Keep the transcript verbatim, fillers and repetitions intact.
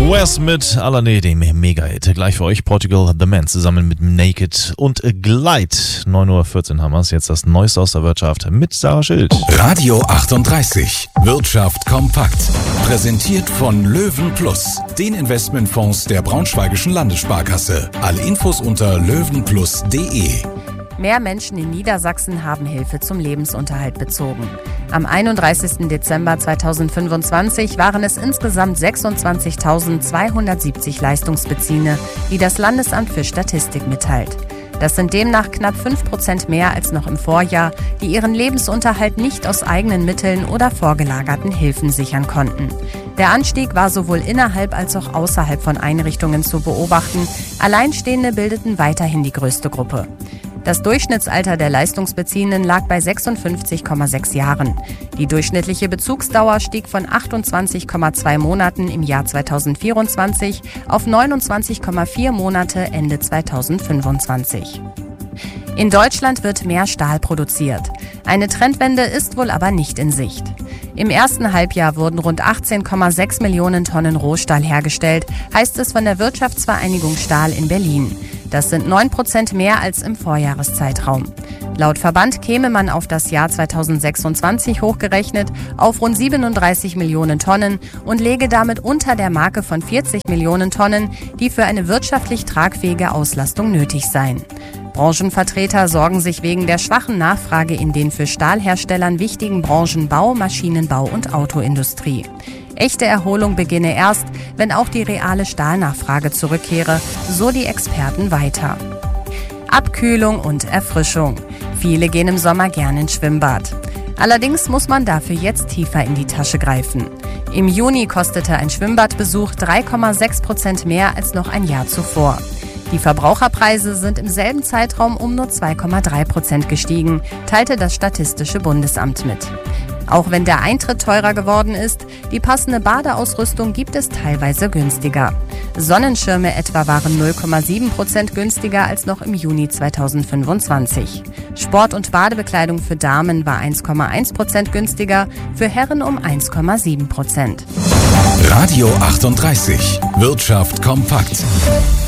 West mit Alané, dem Mega-Hit. Gleich für euch Portugal The Man zusammen mit Naked und Glide. neun Uhr vierzehn haben wir es. Jetzt das Neueste aus der Wirtschaft mit Sarah Schild. Radio achtunddreißig. Wirtschaft kompakt. Präsentiert von Löwen Plus, den Investmentfonds der Braunschweigischen Landessparkasse. Alle Infos unter löwenplus punkt de. Mehr Menschen in Niedersachsen haben Hilfe zum Lebensunterhalt bezogen. Am einunddreißigsten Dezember zweitausendfünfundzwanzig waren es insgesamt sechsundzwanzigtausendzweihundertsiebzig Leistungsbeziehende, wie das Landesamt für Statistik mitteilt. Das sind demnach knapp fünf Prozent mehr als noch im Vorjahr, die ihren Lebensunterhalt nicht aus eigenen Mitteln oder vorgelagerten Hilfen sichern konnten. Der Anstieg war sowohl innerhalb als auch außerhalb von Einrichtungen zu beobachten. Alleinstehende bildeten weiterhin die größte Gruppe. Das Durchschnittsalter der Leistungsbeziehenden lag bei sechsundfünfzig Komma sechs Jahren. Die durchschnittliche Bezugsdauer stieg von achtundzwanzig Komma zwei Monaten im Jahr zweitausendvierundzwanzig auf neunundzwanzig Komma vier Monate Ende zweitausendfünfundzwanzig. In Deutschland wird mehr Stahl produziert. Eine Trendwende ist wohl aber nicht in Sicht. Im ersten Halbjahr wurden rund achtzehn Komma sechs Millionen Tonnen Rohstahl hergestellt, heißt es von der Wirtschaftsvereinigung Stahl in Berlin. Das sind neun Prozent mehr als im Vorjahreszeitraum. Laut Verband käme man auf das Jahr zweitausendsechsundzwanzig hochgerechnet auf rund siebenunddreißig Millionen Tonnen und läge damit unter der Marke von vierzig Millionen Tonnen, die für eine wirtschaftlich tragfähige Auslastung nötig seien. Branchenvertreter sorgen sich wegen der schwachen Nachfrage in den für Stahlherstellern wichtigen Branchen Bau, Maschinenbau und Autoindustrie. Echte Erholung beginne erst, wenn auch die reale Stahlnachfrage zurückkehre, so die Experten weiter. Abkühlung und Erfrischung. Viele gehen im Sommer gern ins Schwimmbad. Allerdings muss man dafür jetzt tiefer in die Tasche greifen. Im Juni kostete ein Schwimmbadbesuch drei Komma sechs Prozent mehr als noch ein Jahr zuvor. Die Verbraucherpreise sind im selben Zeitraum um nur zwei Komma drei Prozent gestiegen, teilte das Statistische Bundesamt mit. Auch wenn der Eintritt teurer geworden ist, die passende Badeausrüstung gibt es teilweise günstiger. Sonnenschirme etwa waren null Komma sieben Prozent günstiger als noch im Juni zweitausendfünfundzwanzig. Sport- und Badebekleidung für Damen war eins Komma eins Prozent günstiger, für Herren um eins Komma sieben Prozent. Radio achtunddreißig. Wirtschaft kompakt.